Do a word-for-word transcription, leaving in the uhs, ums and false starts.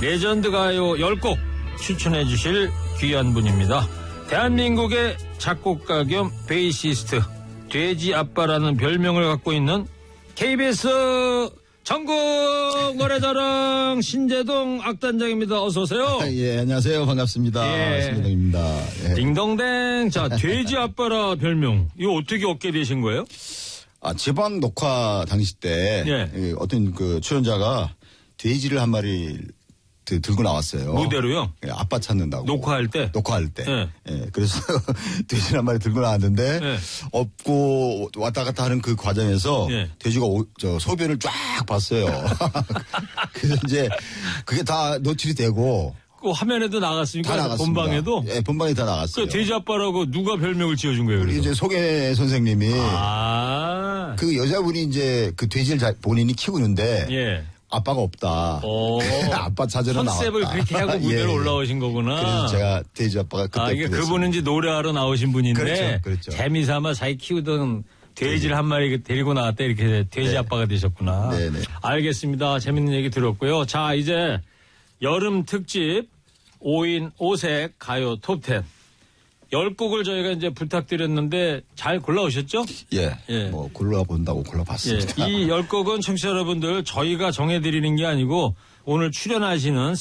레전드 가요 열 곡 추천해 주실 귀한 분입니다. 대한민국의 작곡가 겸 베이시스트, 돼지 아빠라는 별명을 갖고 있는 케이비에스 전국 노래자랑 신재동 악단장입니다. 어서 오세요. 예, 안녕하세요. 반갑습니다. 예. 신재동입니다. 예. 딩동댕. 자, 돼지 아빠라 별명. 이거 어떻게 얻게 되신 거예요? 아, 지방 녹화 당시 때 예. 예, 어떤 그 출연자가 돼지를 한 마리 드, 들고 나왔어요. 무대로요? 예, 아빠 찾는다고. 녹화할 때? 녹화할 때. 예. 예, 그래서 돼지를 한 마리 들고 나왔는데 예. 업고 왔다 갔다 하는 그 과정에서 예. 돼지가 오, 저 소변을 쫙 봤어요. 그래서 이제 그게 다 노출이 되고 그 화면에도 다 나갔으니까 나갔습니다. 본방에도? 예, 본방에 다 나갔어요. 그 돼지 아빠라고 누가 별명을 지어준 거예요? 우리 그래서? 이제 소개 선생님이 아. 그 여자분이 이제 그 돼지를 자, 본인이 키우는데 예. 아빠가 없다. 오. 아빠 찾으러 나왔다. 컨셉을 그렇게 하고 무대로 예. 올라오신 거구나. 그래서 제가 돼지 아빠가 그때 아, 이게 됐습니다. 그분은 이제 노래하러 나오신 분인데. 그렇죠, 그렇죠. 재미삼아 자기 키우던 돼지를 한 마리 데리고 나왔다 이렇게 돼지 네. 아빠가 되셨구나. 네네. 알겠습니다. 재밌는 얘기 들었고요. 자, 이제 여름 특집 오 인 오 색 가요 톱텐. 열 곡을 저희가 이제 부탁드렸는데 잘 골라오셨죠? 예. 예. 뭐 골라본다고 예. 골라봤습니다. 이 열 곡은 청취자 여러분들 저희가 정해드리는 게 아니고 오늘 출연하시는